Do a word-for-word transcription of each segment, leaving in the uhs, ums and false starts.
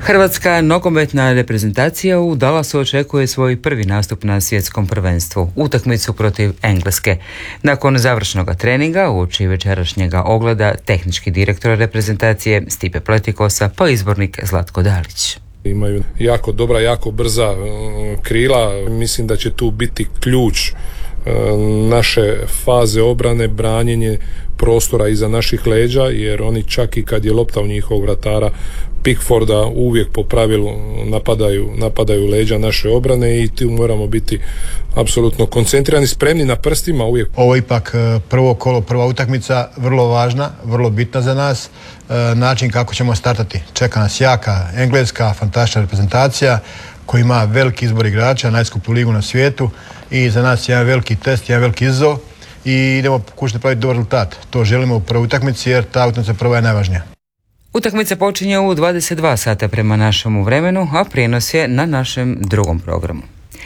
Hrvatska nogometna reprezentacija u Dallasu očekuje svoj prvi nastup na svjetskom prvenstvu, utakmicu protiv Engleske. Nakon završnog treninga uoči večerašnjega ogleda tehnički direktor reprezentacije Stipe Pletikosa pa izbornik Zlatko Dalić. Imaju jako dobra, jako brza krila. Mislim da će tu biti ključ naše faze obrane, branjenje prostora iza naših leđa, jer oni čak i kad je lopta u njihovog vratara Pickforda uvijek po pravilu napadaju, napadaju leđa naše obrane i tu moramo biti apsolutno koncentrirani, spremni na prstima uvijek. Ovo je ipak prvo kolo, prva utakmica, vrlo važna, vrlo bitna za nas. Način kako ćemo startati. Čeka nas jaka Engleska, fantastična reprezentacija koji ima veliki izbor igrača, najskuplju ligu na svijetu i za nas je jedan veliki test, jedan veliki izazov i idemo pokušati praviti dobar rezultat. To želimo u prvoj utakmici jer ta utakmica prva je najvažnija. Utakmica počinje u dvadeset dva sata prema našemu vremenu, a prijenos je na našem drugom programu.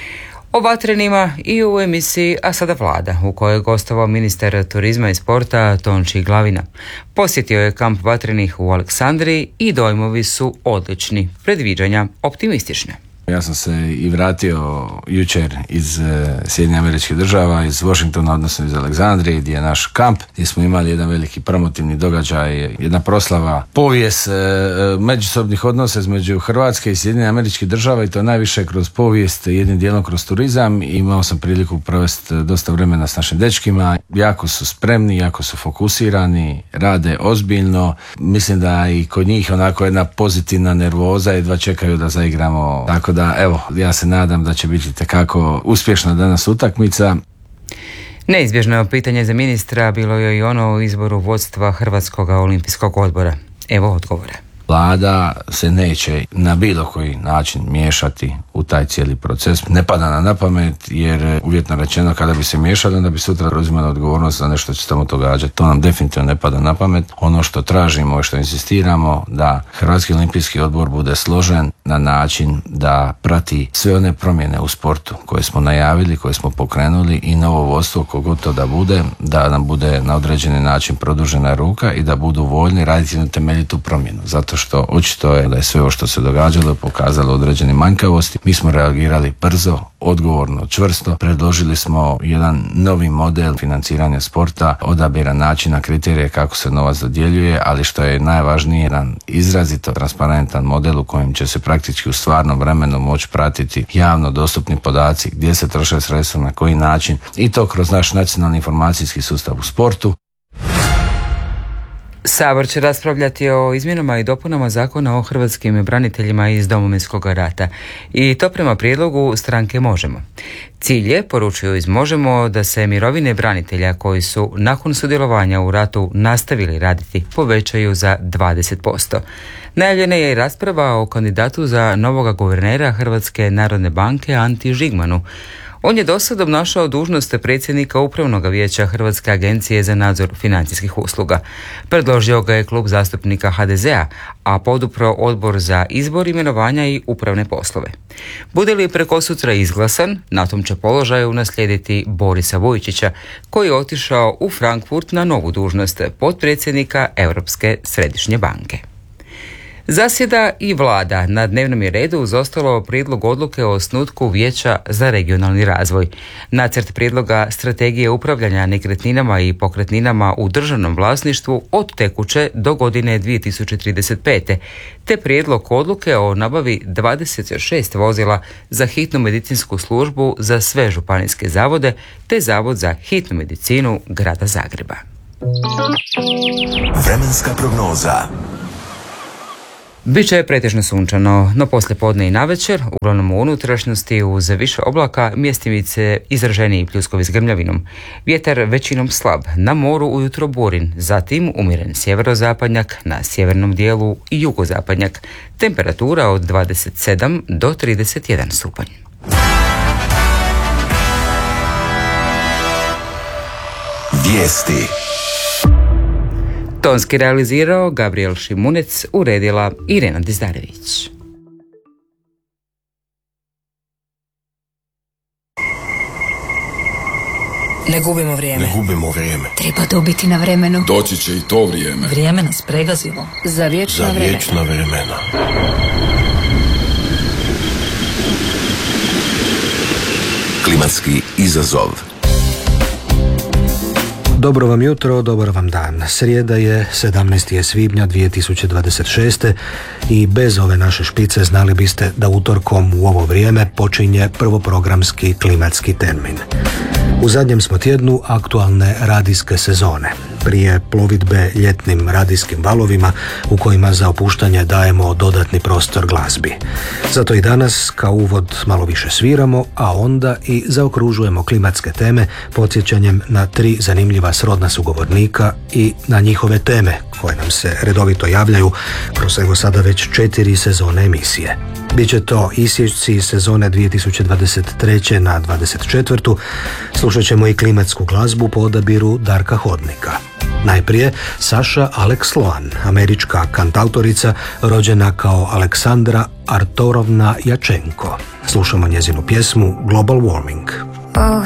O vatrenima i u emisiji A sada vlada, u kojoj je gostovao ministar turizma i sporta Tonči Glavina. Posjetio je kamp vatrenih u Aleksandriji i dojmovi su odlični, predviđanja optimistične. Ja sam se i vratio jučer iz Sjedinjenih Američkih Država, iz Washingtona, odnosno iz Aleksandrije, gdje je naš kamp, gdje smo imali jedan veliki promotivni događaj, jedna proslava, povijest međusobnih odnosa između Hrvatske i Sjedinjenih Američkih Država i to najviše kroz povijest, jednim dijelom kroz turizam. Imao sam priliku provesti dosta vremena s našim dečkima. Jako su spremni, jako su fokusirani, rade ozbiljno. Mislim da i kod njih onako jedna pozitivna nervoza, jedva čekaju da zaigramo. Tako da, evo, ja se nadam da će biti tekako uspješna danas utakmica. Neizbježno pitanje za ministra bilo je i ono o izboru vodstva Hrvatskog olimpijskog odbora. Evo odgovore. Vlada se neće na bilo koji način miješati u taj cijeli proces. Ne pada na napamet, jer uvjetno rečeno kada bi se miješali, onda bi sutra preuzimali odgovornost za nešto što će tamo događati. To nam definitivno ne pada na pamet. Ono što tražimo i što insistiramo da Hrvatski olimpijski odbor bude složen na način da prati sve one promjene u sportu koje smo najavili, koje smo pokrenuli i novo vodstvo kogod to da bude, da nam bude na određeni način produžena ruka i da budu voljni raditi na temeljitu promjenu. Zato što očito je da je sve ovo što se događalo pokazalo određene manjkavosti. Mi smo reagirali brzo, odgovorno, čvrsto. Predložili smo jedan novi model financiranja sporta, odabira načina, kriterije kako se novac dodjeljuje, ali što je najvažnije, jedan izrazito transparentan model u kojem će se praktički u stvarnom vremenu moći pratiti javno dostupni podaci, gdje se troše sredstva, na koji način i to kroz naš nacionalni informacijski sustav u sportu. Sabor će raspravljati o izmjenama i dopunama Zakona o hrvatskim braniteljima iz Domovinskog rata i to prema prijedlogu stranke Možemo. Cilj je, poručuju iz Možemo, da se mirovine branitelja koji su nakon sudjelovanja u ratu nastavili raditi povećaju za dvadeset posto. Najavljena je i rasprava o kandidatu za novoga guvernera Hrvatske narodne banke Anti Žigmanu. On je dosad obnašao dužnost predsjednika Upravnog vijeća Hrvatske agencije za nadzor financijskih usluga. Predložio ga je klub zastupnika ha de zea, a podupro odbor za izbor, imenovanja i upravne poslove. Bude li prekosutra izglasan, na tom će položaju naslijediti Borisa Vujčića, koji je otišao u Frankfurt na novu dužnost potpredsjednika Europske središnje banke. Zasjeda i vlada. Na dnevnom je redu uz ostalo prijedlog odluke o osnutku Vijeća za regionalni razvoj. Nacrt prijedloga strategije upravljanja nekretninama i pokretninama u državnom vlasništvu od tekuće do godine dvije tisuće trideset pete. te prijedlog odluke o nabavi dvadeset šest vozila za hitnu medicinsku službu za sve županijske zavode te Zavod za hitnu medicinu grada Zagreba. Vremenska prognoza. Biće pretežno sunčano, no poslijepodne i navečer, uglavnom u unutrašnjosti uz više oblaka, mjestimice izraženiji pljuskovi s grmljavinom. Vjetar većinom slab, na moru ujutro burin, zatim umjeren sjeverozapadnjak, na sjevernom dijelu i jugozapadnjak. Temperatura od dvadeset sedam do trideset jedan stupanj. Vijesti. Tonski realizirao Gabriel Šimunec, uredila Irena Dizdarević. Ne gubimo vrijeme. Ne gubimo vrijeme. Treba dobiti na vremenu. Doći će i to vrijeme. Vrijeme nas pregazilo. Za vječna Za vremena. vječna vremena. Klimatski izazov. Dobro vam jutro, dobar vam dan. Srijeda je sedamnaestog svibnja dvije tisuće dvadeset šeste. i bez ove naše špice znali biste da utorkom u ovo vrijeme počinje prvoprogramski klimatski termin. U zadnjem smo tjednu aktualne radijske sezone. Prije plovidbe ljetnim radijskim valovima u kojima za opuštanje dajemo dodatni prostor glazbi. Zato i danas kao uvod malo više sviramo, a onda i zaokružujemo klimatske teme podsjećanjem na tri zanimljiva srodna sugovornika i na njihove teme koje nam se redovito javljaju kroz evo sada već četiri sezone emisije. Biće to isječci iz sezone dvije tisuće dvadeset treće na dvadeset četvrtu. Slušat ćemo i klimatsku glazbu po odabiru Darka Hodnika. Najprije Saša Alex Sloan, američka kantautorica rođena kao Aleksandra Artorovna Jačenko. Slušamo njezinu pjesmu Global Warming. Oh,